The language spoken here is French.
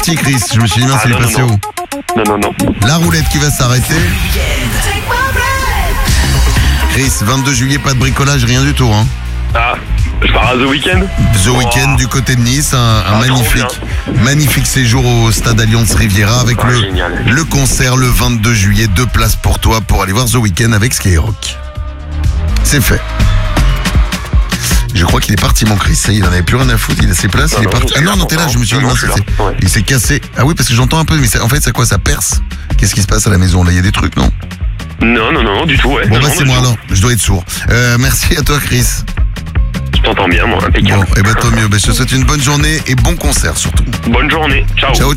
parti, Chris. Je me suis dit, mince, il est passé où? Non. La roulette qui va s'arrêter. Chris, 22 juillet, pas de bricolage, rien du tout, hein. Ah, je pars à The Weeknd. The Weeknd du côté de Nice, un magnifique séjour au stade Allianz Riviera avec le concert le 22 juillet. 2 places pour toi pour aller voir The Weeknd avec Skyrock. C'est fait. Je crois qu'il est parti, mon Chris. Il en avait plus rien à foutre. Il a ses places, il est parti. Ah non, t'es là. Je me suis dit, mince, il s'est cassé. Ah oui, parce que j'entends un peu, mais en fait, c'est quoi? Ça perce. Qu'est-ce qui se passe à la maison? Là, il y a des trucs, non? Non, du tout, ouais. Bon, c'est moi alors. Je dois être sourd. Merci à toi, Chris. Je t'entends bien, moi, impeccable. Bon, tant mieux. Je te souhaite une bonne journée et bon concert surtout. Bonne journée. Ciao.